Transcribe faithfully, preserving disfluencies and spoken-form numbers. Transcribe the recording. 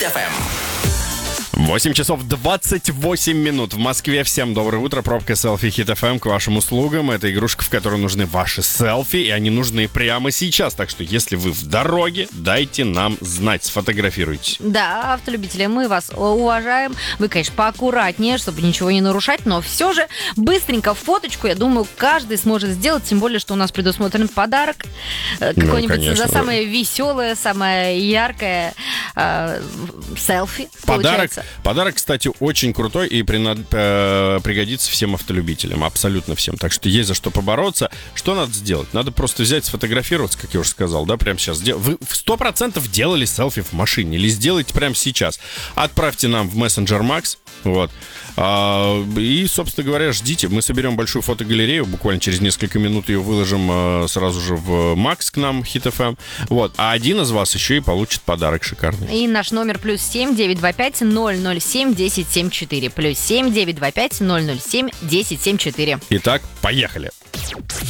эф эм. восемь часов двадцать восемь минут в Москве. Всем доброе утро. Пробка селфи Хит эф эм к вашим услугам. Это игрушка, в которой нужны ваши селфи, и они нужны прямо сейчас. Так что, если вы в дороге, дайте нам знать, сфотографируйте. Да, автолюбители, мы вас уважаем. Вы, конечно, поаккуратнее, чтобы ничего не нарушать, но все же быстренько фоточку, я думаю, каждый сможет сделать, тем более, что у нас предусмотрен подарок. Какой-нибудь конечно. за самое веселое, самое яркое э, селфи. Подарок, получается. подарок, кстати, очень крутой и принад, э, пригодится всем автолюбителям, абсолютно всем. Так что есть за что побороться. Что надо сделать? Надо просто взять, сфотографироваться, как я уже сказал, да, прямо сейчас. Вы сто процентов делали селфи в машине или сделайте прямо сейчас. Отправьте нам в мессенджер Max, вот. А, и, собственно говоря, ждите. Мы соберем большую фотогалерею, буквально через несколько минут ее выложим а, сразу же в Max к нам, Хит эф эм. Вот. А один из вас еще и получит подарок шикарный. И наш номер плюс семь девятьсот двадцать пять ноль ноль семь десять семьдесят четыре. Плюс семь девятьсот двадцать пять ноль ноль семь десять семьдесят четыре. Итак, поехали.